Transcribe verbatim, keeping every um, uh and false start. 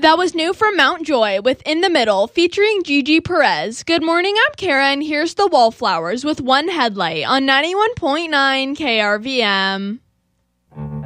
That was new from Mount Joy with In the Middle featuring Gigi Perez. Good morning, I'm Karen. Here's the Wallflowers with One Headlight on ninety-one point nine K R V M.